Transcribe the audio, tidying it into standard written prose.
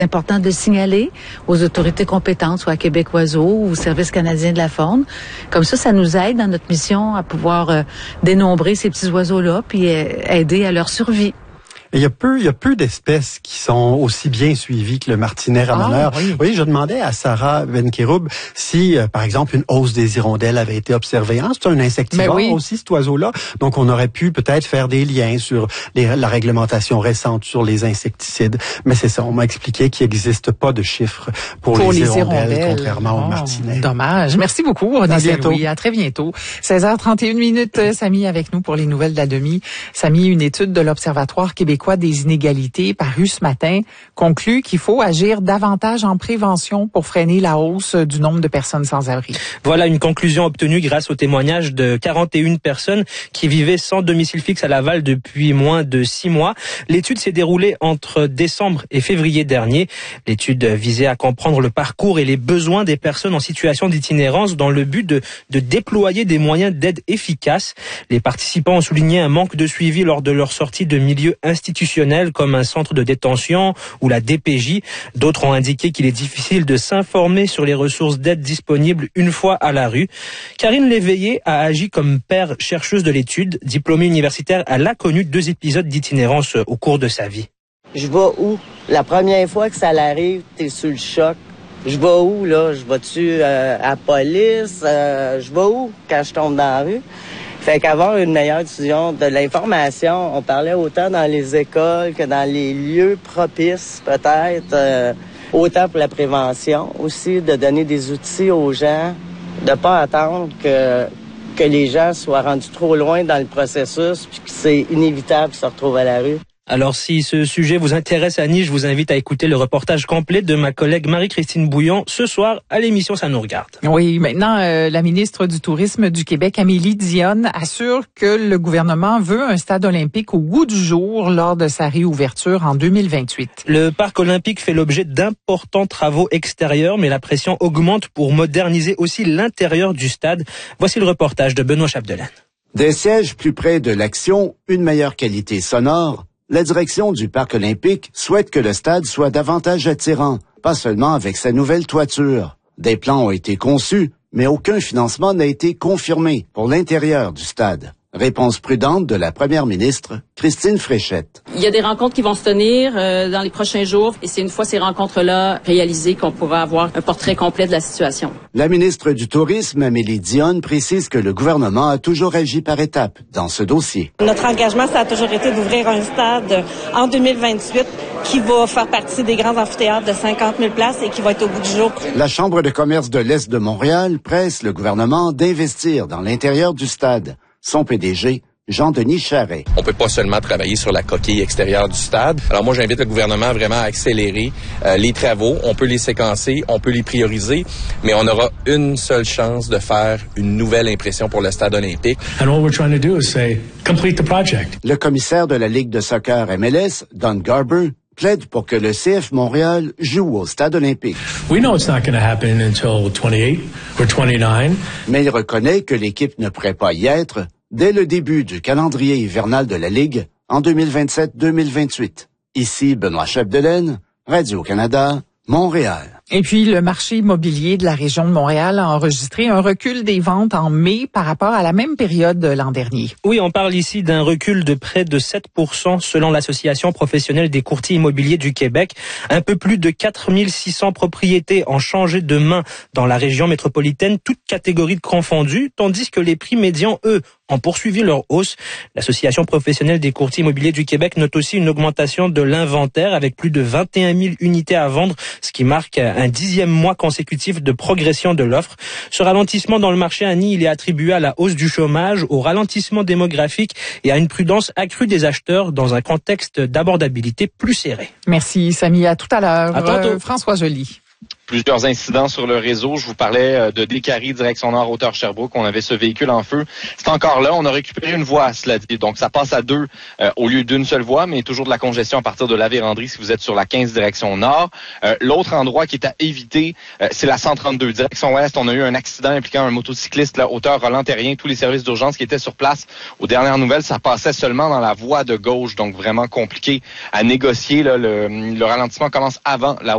C'est important de signaler aux autorités compétentes, soit à Québec Oiseaux ou au Service canadien de la faune. Comme ça nous aide dans notre mission à pouvoir dénombrer ces petits oiseaux-là puis aider à leur survie. Il y a peu d'espèces qui sont aussi bien suivies que le martinet ramoneur. Oui, je demandais à Sarah Benkeroub si, par exemple, une hausse des hirondelles avait été observée. C'est un insectivore aussi, cet oiseau-là. Donc, on aurait pu peut-être faire des liens sur la réglementation récente sur les insecticides. Mais c'est ça, on m'a expliqué qu'il n'existe pas de chiffres pour les hirondelles, contrairement au martinet. Dommage. Merci beaucoup, René Saint-Louis. À très bientôt. 16h31, Samy avec nous pour les nouvelles de la demi. Samy, une étude de l'Observatoire québécois des inégalités parue ce matin conclut qu'il faut agir davantage en prévention pour freiner la hausse du nombre de personnes sans abri. Voilà une conclusion obtenue grâce au témoignage de 41 personnes qui vivaient sans domicile fixe à Laval depuis moins de 6 mois. L'étude s'est déroulée entre décembre et février dernier. L'étude visait à comprendre le parcours et les besoins des personnes en situation d'itinérance dans le but de déployer des moyens d'aide efficaces. Les participants ont souligné un manque de suivi lors de leur sortie de milieux institutionnels comme un centre de détention ou la DPJ. D'autres ont indiqué qu'il est difficile de s'informer sur les ressources d'aide disponibles une fois à la rue. Karine Léveillé a agi comme père chercheuse de l'étude. Diplômée universitaire, elle a connu 2 épisodes d'itinérance au cours de sa vie. Je vais où? La première fois que ça l'arrive, t'es sur le choc. Je vais où, là? Je vais-tu à la police? Je vais où quand je tombe dans la rue? Fait qu'avoir une meilleure diffusion de l'information, on parlait autant dans les écoles que dans les lieux propices, peut-être, autant pour la prévention, aussi de donner des outils aux gens, de pas attendre que les gens soient rendus trop loin dans le processus, puis que c'est inévitable qu'ils se retrouvent à la rue. Alors, si ce sujet vous intéresse, Annie, je vous invite à écouter le reportage complet de ma collègue Marie-Christine Bouillon ce soir à l'émission Ça nous regarde. Oui, maintenant, la ministre du Tourisme du Québec, Amélie Dionne, assure que le gouvernement veut un stade olympique au goût du jour lors de sa réouverture en 2028. Le parc olympique fait l'objet d'importants travaux extérieurs, mais la pression augmente pour moderniser aussi l'intérieur du stade. Voici le reportage de Benoît Chapdelaine. Des sièges plus près de l'action, une meilleure qualité sonore. La direction du Parc olympique souhaite que le stade soit davantage attirant, pas seulement avec sa nouvelle toiture. Des plans ont été conçus, mais aucun financement n'a été confirmé pour l'intérieur du stade. Réponse prudente de la première ministre, Christine Fréchette. Il y a des rencontres qui vont se tenir dans les prochains jours et c'est une fois ces rencontres-là réalisées qu'on pourra avoir un portrait complet de la situation. La ministre du Tourisme, Amélie Dionne, précise que le gouvernement a toujours agi par étapes dans ce dossier. Notre engagement, ça a toujours été d'ouvrir un stade en 2028 qui va faire partie des grands amphithéâtres de 50 000 places et qui va être au bout du jour. La Chambre de commerce de l'Est de Montréal presse le gouvernement d'investir dans l'intérieur du stade. Son PDG, Jean-Denis Charret. On peut pas seulement travailler sur la coquille extérieure du stade. Alors moi, j'invite le gouvernement vraiment à accélérer les travaux. On peut les séquencer, on peut les prioriser, mais on aura une seule chance de faire une nouvelle impression pour le stade olympique. And all we're trying to do is say, complete the project. Le commissaire de la Ligue de soccer MLS, Don Garber, plaide pour que le CF Montréal joue au stade olympique. We know it's not going to happen until 28 or 29. Mais il reconnaît que l'équipe ne pourrait pas y être dès le début du calendrier hivernal de la Ligue en 2027-2028. Ici Benoît Chapdelaine, Radio-Canada, Montréal. Et puis, le marché immobilier de la région de Montréal a enregistré un recul des ventes en mai par rapport à la même période de l'an dernier. Oui, on parle ici d'un recul de près de 7% selon l'Association professionnelle des courtiers immobiliers du Québec. Un peu plus de 4600 propriétés ont changé de main dans la région métropolitaine, toutes catégories confondues, tandis que les prix médians, eux, ont poursuivi leur hausse. L'Association professionnelle des courtiers immobiliers du Québec note aussi une augmentation de l'inventaire avec plus de 21 000 unités à vendre, ce qui marque un 10e mois consécutif de progression de l'offre. Ce ralentissement dans le marché, Annie, il est attribué à la hausse du chômage, au ralentissement démographique et à une prudence accrue des acheteurs dans un contexte d'abordabilité plus serré. Merci, Samy. À tout à l'heure. À tantôt. François Joly. Plusieurs incidents sur le réseau. Je vous parlais de Descaries, direction nord, hauteur Sherbrooke. On avait ce véhicule en feu. C'est encore là. On a récupéré une voie, cela dit. Donc, ça passe à 2 au lieu d'une seule voie, mais toujours de la congestion à partir de la Vérandrie si vous êtes sur la 15 direction nord. L'autre endroit qui est à éviter, c'est la 132 direction ouest. On a eu un accident impliquant un motocycliste, là, hauteur Roland-Terrien. Tous les services d'urgence qui étaient sur place. Aux dernières nouvelles, ça passait seulement dans la voie de gauche. Donc, vraiment compliqué à négocier. Là, le ralentissement commence avant la